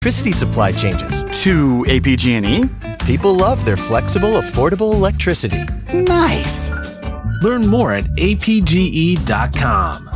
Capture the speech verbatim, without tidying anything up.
electricity supply changes. To A P G and E? People love their flexible, affordable electricity. Nice! Learn more at A P G E dot com.